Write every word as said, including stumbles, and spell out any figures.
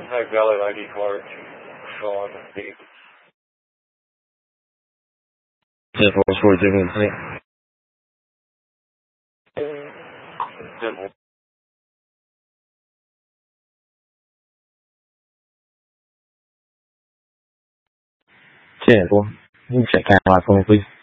my valid I D card to fill on the date. ten four four zero three. ten four. You can check out my phone, please.